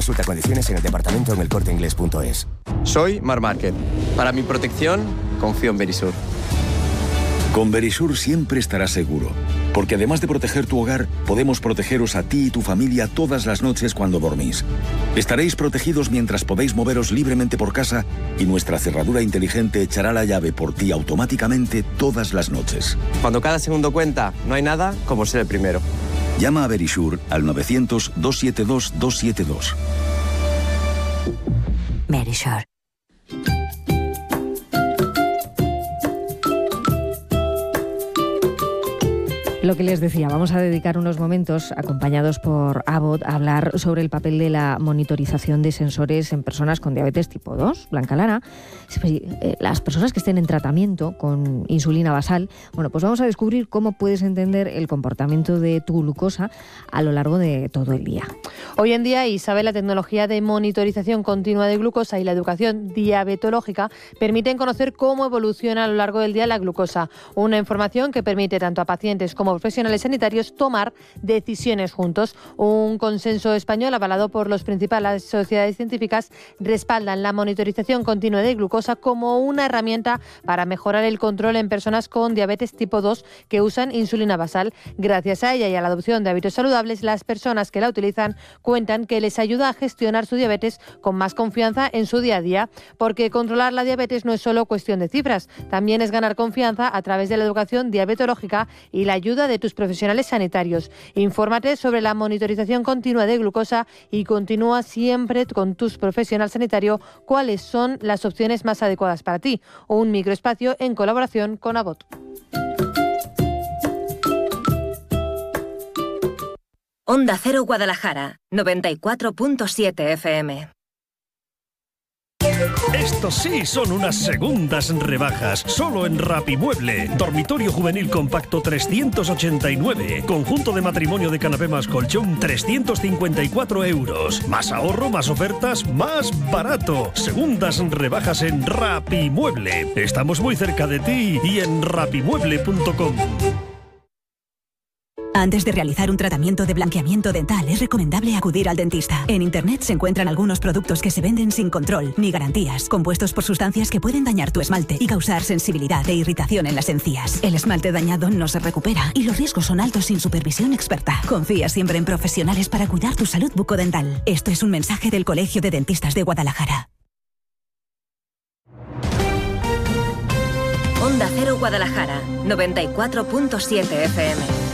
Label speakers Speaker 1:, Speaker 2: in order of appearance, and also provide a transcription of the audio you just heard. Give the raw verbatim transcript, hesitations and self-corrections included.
Speaker 1: Consulta condiciones en el departamento en el corte inglés punto es.
Speaker 2: Soy Mar Márquez. Para mi protección, confío en Verisur.
Speaker 3: Con Verisur siempre estarás seguro, porque además de proteger tu hogar, podemos protegeros a ti y tu familia todas las noches cuando dormís. Estaréis protegidos mientras podéis moveros libremente por casa y nuestra cerradura inteligente echará la llave por ti automáticamente todas las noches.
Speaker 2: Cuando cada segundo cuenta, no hay nada como ser el primero.
Speaker 3: Llama a Verisur al novecientos, doscientos setenta y dos, doscientos setenta y dos.
Speaker 4: Verisur. Lo que les decía, vamos a dedicar unos momentos, acompañados por Abbott, a hablar sobre el papel de la monitorización de sensores en personas con diabetes tipo dos. Blanca Lara, las personas que estén en tratamiento con insulina basal, bueno, pues vamos a descubrir cómo puedes entender el comportamiento de tu glucosa a lo largo de todo el día.
Speaker 5: Hoy en día, Isabel, la tecnología de monitorización continua de glucosa y la educación diabetológica permiten conocer cómo evoluciona a lo largo del día la glucosa, una información que permite tanto a pacientes como profesionales sanitarios tomar decisiones juntos. Un consenso español avalado por las principales sociedades científicas respaldan la monitorización continua de glucosa como una herramienta para mejorar el control en personas con diabetes tipo dos que usan insulina basal. Gracias a ella y a la adopción de hábitos saludables, las personas que la utilizan cuentan que les ayuda a gestionar su diabetes con más confianza en su día a día, porque controlar la diabetes no es solo cuestión de cifras, también es ganar confianza a través de la educación diabetológica y la ayuda de tus profesionales sanitarios. Infórmate sobre la monitorización continua de glucosa y continúa siempre con tu profesional sanitario cuáles son las opciones más adecuadas para ti. Un microespacio en colaboración con Abbott.
Speaker 6: Onda Cero Guadalajara, noventa y cuatro punto siete F M.
Speaker 7: Estos sí son unas segundas rebajas, solo en Rapimueble. Dormitorio juvenil compacto trescientos ochenta y nueve. Conjunto de matrimonio de canapé más colchón trescientos cincuenta y cuatro euros. Más ahorro, más ofertas, más barato. Segundas rebajas en Rapimueble. Estamos muy cerca de ti y en rapimueble punto com.
Speaker 8: Antes de realizar un tratamiento de blanqueamiento dental es recomendable acudir al dentista. En Internet se encuentran algunos productos que se venden sin control ni garantías, compuestos por sustancias que pueden dañar tu esmalte y causar sensibilidad e irritación en las encías. El esmalte dañado no se recupera y los riesgos son altos sin supervisión experta. Confía siempre en profesionales para cuidar tu salud bucodental. Esto es un mensaje del Colegio de Dentistas de Guadalajara.
Speaker 6: Onda Cero Guadalajara, noventa y cuatro punto siete F M.